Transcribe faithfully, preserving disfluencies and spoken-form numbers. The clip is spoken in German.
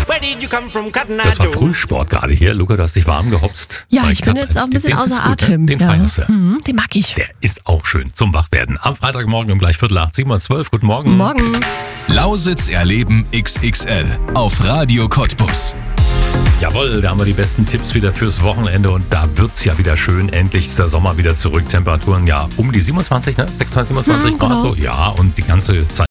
Where did you come from, Cotton Eye Das war Joe? Frühsport gerade hier. Luca, du hast dich warm gehopst. Ja, Bei ich bin Cup. jetzt auch ein bisschen Den außer findest du gut, Atem. Ne? Den ja. feierst du. Mhm, den mag ich. Der ist auch schön zum Wachwerden. Am Freitagmorgen um gleich Viertel acht, sieben Uhr zwölf. Guten Morgen. Morgen. Lausitz erleben X X L auf Radio Cottbus. Jawohl, da haben wir die besten Tipps wieder fürs Wochenende und da wird's ja wieder schön. Endlich ist der Sommer wieder zurück. Temperaturen ja um die siebenundzwanzig, ne? sechsundzwanzig, siebenundzwanzig Mhm, Grad genau. so. Ja, und die ganze Zeit